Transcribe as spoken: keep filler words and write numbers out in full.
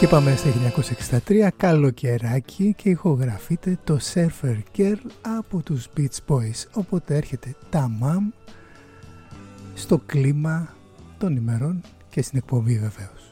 Και πάμε στο χίλια εννιακόσια εξήντα τρία, καλοκαιράκι, και ηχογραφείται το Surfer Girl από τους Beach Boys. Οπότε έρχεται τα μαμ στο κλίμα των ημερών και στην εκπομπή βεβαίως.